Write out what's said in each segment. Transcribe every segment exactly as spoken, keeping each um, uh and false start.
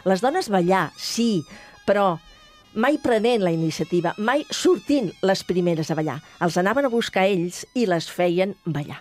Les dones ballar, sí, però mai prenent la iniciativa, mai sortint les primeres a ballar. Els anaven a buscar ells i les feien ballar.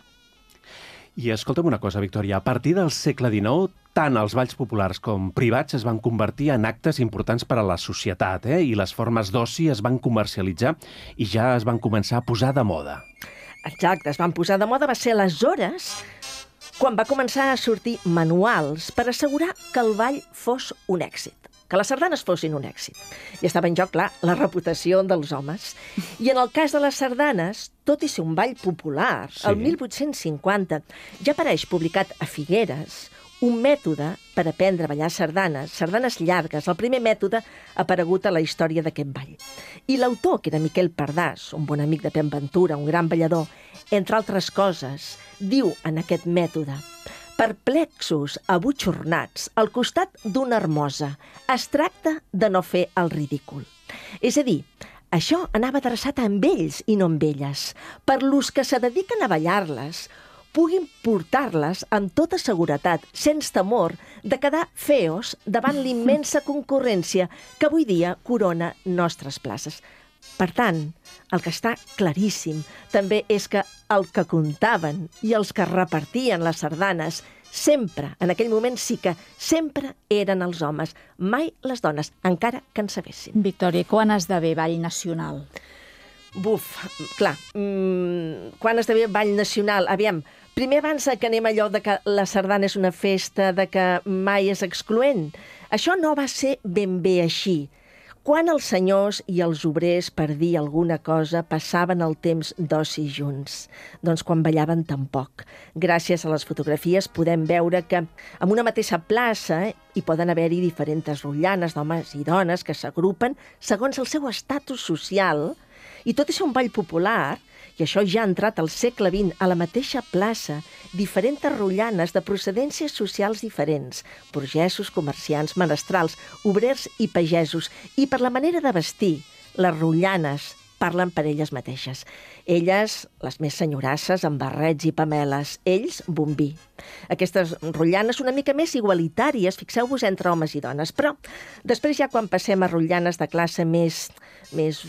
I escolta'm una cosa, Victòria, a partir del segle dinou, tant els balls populars com privats es van convertir en actes importants per a la societat, eh? I les formes d'oci es van comercialitzar i ja es van començar a posar de moda. Exacte, es van posar de moda, va ser aleshores quan va començar a sortir manuals per assegurar que el ball fos un èxit, que les sardanes fossin un èxit. I estava en joc, clar, la reputació dels homes. I en el cas de les sardanes, tot i ser un ball popular, sí. El mil vuit-cents cinquanta ja apareix publicat a Figueres un mètode per aprendre a ballar sardanes, sardanes llargues, el primer mètode aparegut a la història d'aquest ball. I l'autor, que era Miquel Pardàs, un bon amic de Pep Ventura, un gran ballador, entre altres coses, diu en aquest mètode: perplexos, abutxornats, al costat d'una hermosa, es tracta de no fer el ridícul. És a dir, això anava adreçat a ells i no a elles, per los que se dediquen a ballar-les, puguin portar-les amb tota seguretat, sense temor de quedar feos davant l'immensa concurrència que avui dia corona nostres places. Per tant, el que està claríssim també és que el que contaven i els que repartien les sardanes sempre, en aquell moment sí que sempre eren els homes, mai les dones, encara que en sabessin. Victòria, quan esdevé ball nacional? Buf, clar, mmm, quan esdevé ball nacional? Aviam, primer abans que anem allò de que la sardana és una festa, de que mai és excloent. Això no va ser ben bé així. Quan els senyors i els obrers, per dir alguna cosa, passaven el temps d'oci junts? Doncs quan ballaven tampoc. Gràcies a les fotografies podem veure que en una mateixa plaça hi poden haver-hi diferents rotllanes d'homes i dones que s'agrupen segons el seu estatus social, i tot i ser un ball popular, i això ja ha entrat al segle vint, a la mateixa plaça, diferents rotllanes de procedències socials diferents, burgesos, comerciants, menestrals, obrers i pagesos, i per la manera de vestir, les rotllanes parlen per elles mateixes. Elles, les més senyorasses, amb barrets i pameles. Ells, bombí. Aquestes rotllanes una mica més igualitàries, fixeu-vos, entre homes i dones. Però després ja quan passem a rotllanes de classe més, més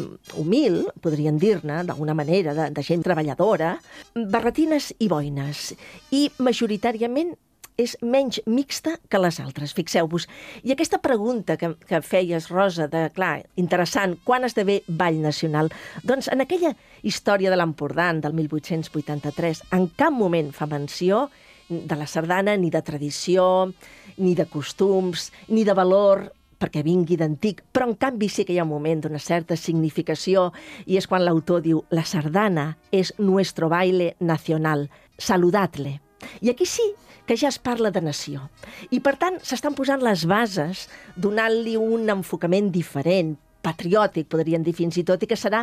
humil, podríem dir-ne, d'alguna manera, de, de gent treballadora, barretines i boines. I majoritàriament és menys mixta que les altres, fixeu-vos. I aquesta pregunta que, que feies, Rosa, de, clar, interessant, quan esdevé ball nacional? Doncs en aquella història de l'Empordà, del mil vuit-cents vuitanta-tres, en cap moment fa menció de la sardana, ni de tradició, ni de costums, ni de valor, perquè vingui d'antic, però en canvi sí que hi ha un moment d'una certa significació, i és quan l'autor diu: la sardana és nuestro baile nacional, saludadle. I aquí sí que ja es parla de nació. I, per tant, s'estan posant les bases donant-li un enfocament diferent, patriòtic, podríem dir fins i tot, i que serà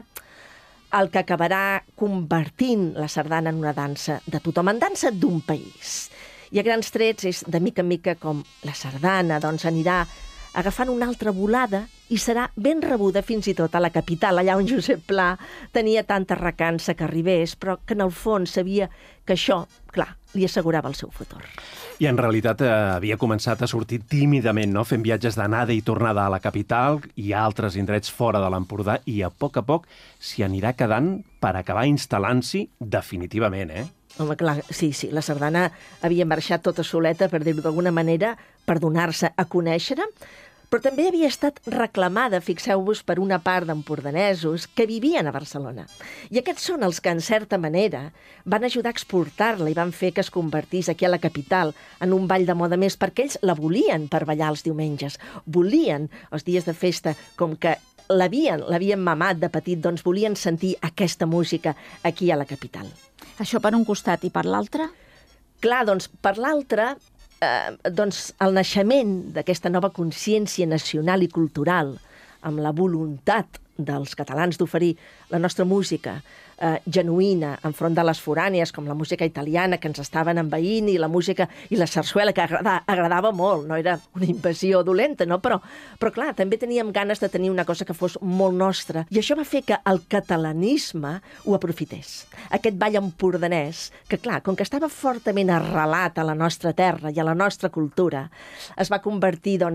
el que acabarà convertint la sardana en una dansa de tothom, en dansa d'un país. I a grans trets és de mica en mica com la sardana doncs, anirà agafant una altra volada i serà ben rebuda fins i tot a la capital, allà on Josep Pla tenia tanta recança que arribés, però que en el fons sabia que això, clar, li assegurava el seu futur. I en realitat eh, havia començat a sortir tímidament, no? Fent viatges d'anada i tornada a la capital i a altres indrets fora de l'Empordà, i a poc a poc s'hi anirà quedant per acabar instal·lant-s'hi definitivament, eh? Home, clar, sí, sí, la sardana havia marxat tota soleta, per dir-ho d'alguna manera, per donar-se a conèixer, però també havia estat reclamada, fixeu-vos, per una part d'empordanesos que vivien a Barcelona. I aquests són els que, en certa manera, van ajudar a exportar-la i van fer que es convertís aquí a la capital en un ball de moda més, perquè ells la volien per ballar els diumenges. Volien, els dies de festa, com que l'havien, l'havien mamat de petit, doncs volien sentir aquesta música aquí a la capital. Això per un costat, i per l'altre? Clar, doncs, per l'altre, eh, doncs, el naixement d'aquesta nova consciència nacional i cultural, amb la voluntat dels catalans d'oferir la nostra música eh, genuïna enfront de les forànies, com la música italiana que ens estaven envaint, i la música i la sarsuela, que agrada, agradava molt, no era una invasió dolenta, no? Però, però clar, també teníem ganes de tenir una cosa que fos molt nostra, i això va fer que el catalanisme ho aprofités. Aquest ball empordanès, que clar, com que estava fortament arrelat a la nostra terra i a la nostra cultura, es va convertir, doncs,